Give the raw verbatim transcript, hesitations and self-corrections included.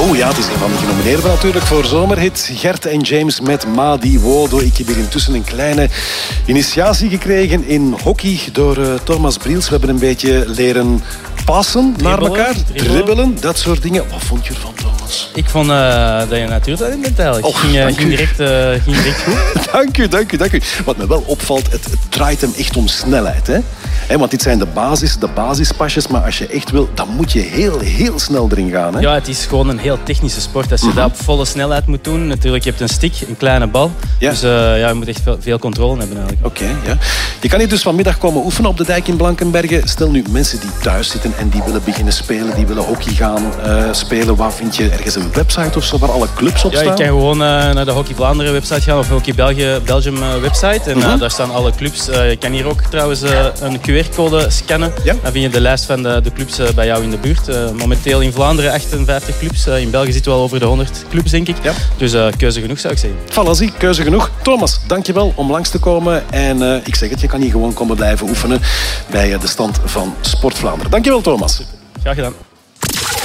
Oh ja, het is een van de genomineerden natuurlijk voor zomerhit. Gert en James met Ma Di Wodo. Ik heb hier intussen een kleine initiatie gekregen in hockey door uh, Thomas Briels. We hebben een beetje leren passen naar elkaar, dribbelen. dribbelen, dat soort dingen. Wat vond je ervan, Thomas? Ik vond uh, dat je natuurlijk bent eigenlijk. Oh, ging, uh, ging, direct, uh, ging direct goed. dank u, dank u, dank u. Wat me wel opvalt, het, het draait hem echt om snelheid. Hè? He, want dit zijn de, basis, de basispasjes, maar als je echt wil, dan moet je heel, heel snel erin gaan. Hè? Ja, het is gewoon een heel technische sport. Als je mm-hmm. dat op volle snelheid moet doen, natuurlijk, je hebt een stick, een kleine bal. Ja. Dus uh, ja, je moet echt veel, veel controle hebben eigenlijk. Oké, okay, ja. Je kan hier dus vanmiddag komen oefenen op de dijk in Blankenberge. Stel nu mensen die thuis zitten en die willen beginnen spelen, die willen hockey gaan uh, spelen. Waar vind je ergens een website of zo waar alle clubs op ja, staan? Je kan gewoon uh, naar de Hockey Vlaanderen website gaan of Hockey België, Belgium uh, website. En uh, mm-hmm. daar staan alle clubs. Uh, je kan hier ook trouwens uh, een Q R-code scannen. Ja? Dan vind je de lijst van de, de clubs uh, bij jou in de buurt. Uh, momenteel in Vlaanderen achtenvijftig clubs. Uh, in België zitten we al over de honderd clubs, denk ik. Ja. Dus uh, keuze genoeg, zou ik zeggen. Voilà, zie, keuze genoeg. Thomas, dankjewel om langs te komen. En uh, ik zeg het, je kan hier gewoon komen blijven oefenen bij uh, de stand van Sport Vlaanderen. Dankjewel, Thomas. Graag gedaan.